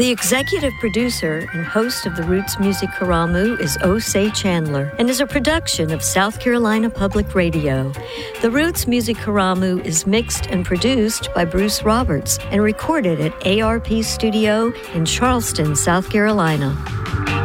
The executive producer and host of the Roots Music Karamu is Osei Chandler and is a production of South Carolina Public Radio. The Roots Music Karamu is mixed and produced by Bruce Roberts and recorded at ARP Studio in Charleston, South Carolina.